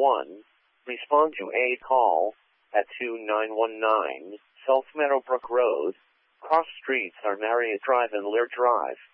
911. Respond to a call at 2919 South Meadowbrook Road. Cross streets are Marriott Drive and Lear Drive.